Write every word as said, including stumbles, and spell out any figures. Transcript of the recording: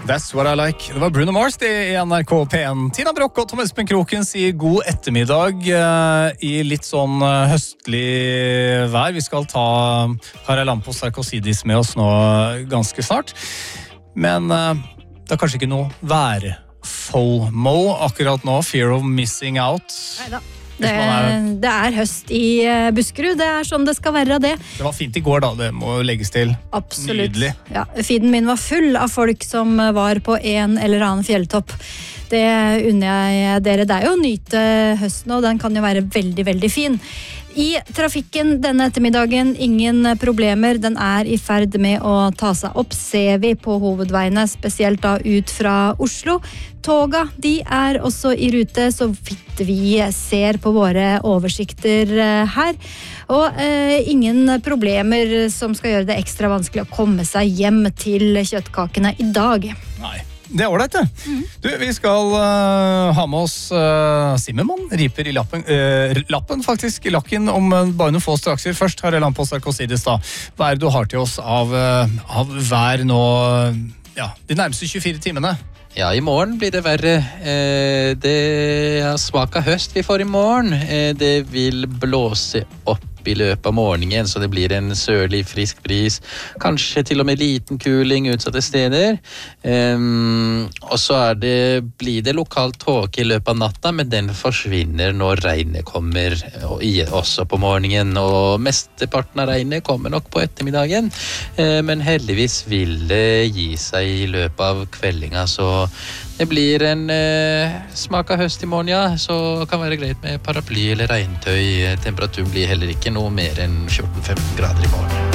That's what I like. Det var Bruno Mars det i N R K P en. Tina Brock og Tom Espen Kroken sier god ettermiddag uh, i litt sånn uh, høstlig vær. Vi skal ta Harald Lampos Sarkosidis med oss nå ganske snart. Men uh, det er kanskje ikke noe vær-FOMO akkurat nå. Fear of missing out. Neida. Det, det er høst i Buskerud, det er sånn det skal være det. Det var fint i går da, det må legges til. Absolutt. Nydelig. Ja, feeden min var full av folk som var på en eller annen fjelltopp. Det unner jeg dere. Det er jo å nyte høsten, og den kan jo være veldig, veldig fin. I trafikken denne ettermiddagen, ingen problemer. Den er i ferd med å ta seg opp, ser vi på hovedveiene, spesielt da ut fra Oslo. Toga, de er også i rute, så vidt vi ser på våre oversikter her. Og eh, ingen problemer som skal gjøre det ekstra vanskelig å komme seg hjem til kjøttkakene i dag. Nei. Det er ordentlig det. Mm. Du, vi skal uh, ha med oss uh, Simmermann, riper i lappen, uh, lappen faktisk, i lakken om uh, bare noen få strakser. Først har jeg Lampos Sarkosidis da. Hva er det du har til oss av, uh, av vær nå, ja, de nærmeste tjuefire timene? Ja, i morgen blir det verre. Eh, det er smak av høst vi får i morgen. Eh, det vil blåse opp i løpet av morgenen, så det blir en sørlig frisk bris. Kanskje til og med liten kuling utsatte steder. Um, og så er det, blir det lokalt tåke i løpet av natta, men den forsvinner når regnet kommer også på morgenen. Og mesteparten av regnet kommer nok på ettermiddagen, uh, men heldigvis vil det gi seg i løpet av kveldinga, så det blir en uh, smak av høst i morgen, ja, så kan være greit med paraply eller regntøy. Temperaturen blir heller ikke noe mer enn fjorten femten grader i morgen.